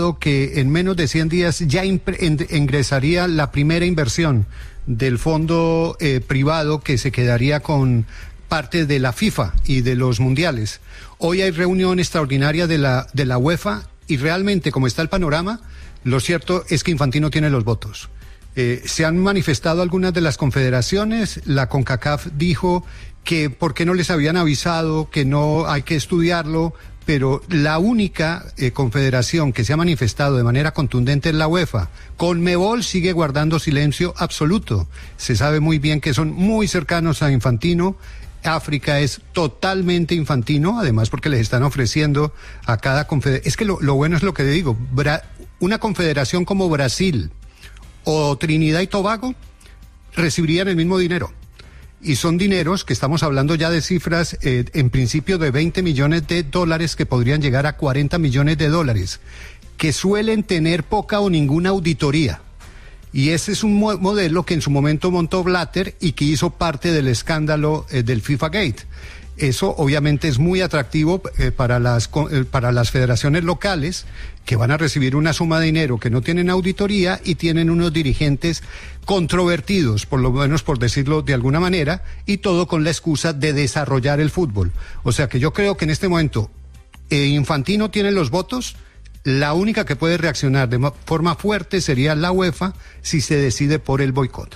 anunciado que en menos de 100 días ya ingresaría la primera inversión del fondo privado que se quedaría con parte de la FIFA y de los mundiales. Hoy hay reunión extraordinaria de la UEFA y realmente, como está el panorama, lo cierto es que Infantino tiene los votos. Se han manifestado algunas de las confederaciones. La CONCACAF dijo que por qué no les habían avisado, que no hay que estudiarlo, pero la única confederación que se ha manifestado de manera contundente es la UEFA. Conmebol sigue guardando silencio absoluto. Se sabe muy bien que son muy cercanos a Infantino. África es totalmente Infantino, además porque les están ofreciendo a cada confederación. Es que lo bueno es lo que digo, una confederación como Brasil o Trinidad y Tobago recibirían el mismo dinero. Y son dineros que estamos hablando ya de cifras en principio de $20 millones que podrían llegar a $40 millones, que suelen tener poca o ninguna auditoría. Y ese es un modelo que en su momento montó Blatter y que hizo parte del escándalo del FIFA Gate. Eso obviamente es muy atractivo para las federaciones locales, que van a recibir una suma de dinero que no tienen auditoría y tienen unos dirigentes controvertidos, por lo menos por decirlo de alguna manera, y todo con la excusa de desarrollar el fútbol. O sea que yo creo que en este momento Infantino tiene los votos. La única que puede reaccionar de forma fuerte sería la UEFA si se decide por el boicot.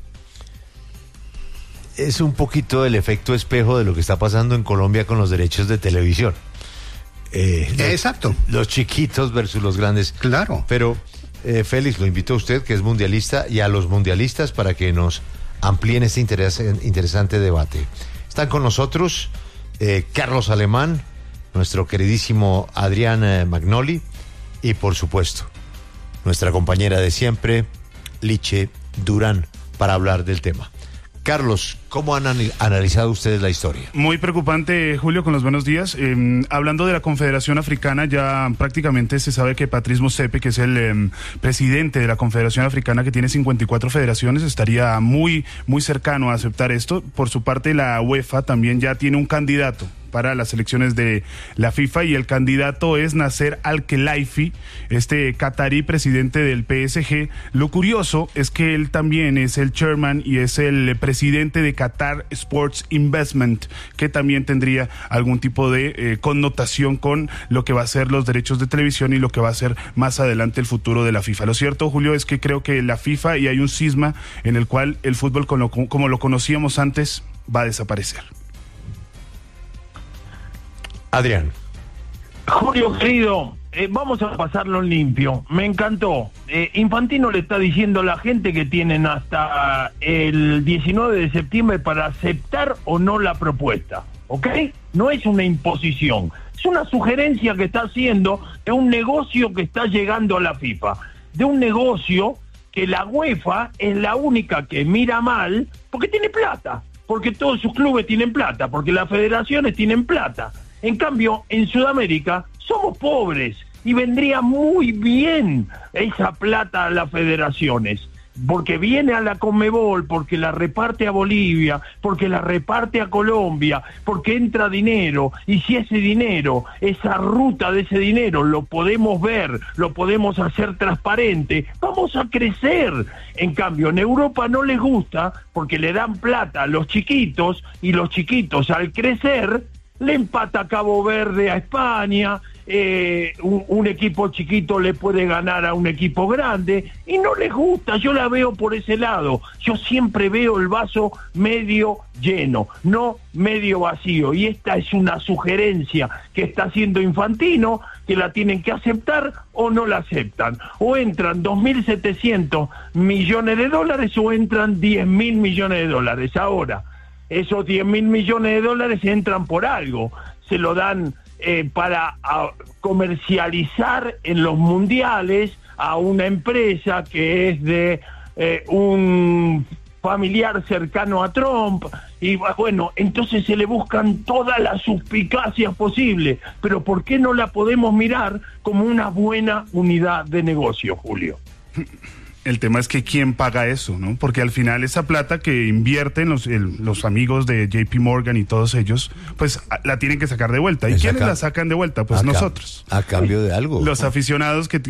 Es un poquito el efecto espejo de lo que está pasando en Colombia con los derechos de televisión. Exacto. Los chiquitos versus los grandes. Claro. Pero, Félix, lo invito a usted, que es mundialista, y a los mundialistas para que nos amplíen este interesante debate. Están con nosotros Carlos Alemán, nuestro queridísimo Adrián Magnoli, y por supuesto, nuestra compañera de siempre, Liche Durán, para hablar del tema. Carlos, ¿cómo han analizado ustedes la historia? Muy preocupante, Julio, con los buenos días. Hablando de la Confederación Africana, ya prácticamente se sabe que Patrice Motsepe, que es el presidente de la Confederación Africana, que tiene 54 federaciones, estaría muy cercano a aceptar esto. Por su parte, la UEFA también ya tiene un candidato para las elecciones de la FIFA, y el candidato es Nasser Al-Khelaifi, este catarí presidente del PSG. Lo curioso es que él también es el chairman y es el presidente de Qatar Sports Investment, que también tendría algún tipo de connotación con lo que va a ser los derechos de televisión y lo que va a ser más adelante el futuro de la FIFA. Lo cierto, Julio, es que creo que la FIFA, y hay un cisma en el cual el fútbol como lo conocíamos antes va a desaparecer. Adrián. Julio, querido, vamos a pasarlo en limpio. Me encantó. Infantino le está diciendo a la gente que tienen hasta el 19 de septiembre para aceptar o no la propuesta, ¿ok? No es una imposición, es una sugerencia que está haciendo de un negocio que está llegando a la FIFA, de un negocio que la UEFA es la única que mira mal porque tiene plata, porque todos sus clubes tienen plata, porque las federaciones tienen plata. En cambio, en Sudamérica somos pobres y vendría muy bien esa plata a las federaciones, porque viene a la Conmebol, porque la reparte a Bolivia, porque la reparte a Colombia, porque entra dinero, y si ese dinero, esa ruta de ese dinero lo podemos ver, lo podemos hacer transparente, vamos a crecer. En cambio, en Europa no les gusta porque le dan plata a los chiquitos, y los chiquitos al crecer le empata a Cabo Verde a España, un equipo chiquito le puede ganar a un equipo grande, y no les gusta. Yo la veo por ese lado. Yo siempre veo el vaso medio lleno, no medio vacío, y esta es una sugerencia que está haciendo Infantino, que la tienen que aceptar o no la aceptan. O entran 2.700 millones de dólares o entran 10.000 millones de dólares. Ahora, esos 10.000 millones de dólares entran por algo, se lo dan para comercializar en los mundiales a una empresa que es de un familiar cercano a Trump, y bueno, entonces se le buscan todas las suspicacias posibles, pero ¿por qué no la podemos mirar como una buena unidad de negocio, Julio? El tema es que ¿quién paga eso, no? Porque al final esa plata que invierten los amigos de JP Morgan y todos ellos, pues la tienen que sacar de vuelta. ¿Y quiénes la sacan de vuelta? Pues nosotros. A cambio de algo. Los aficionados que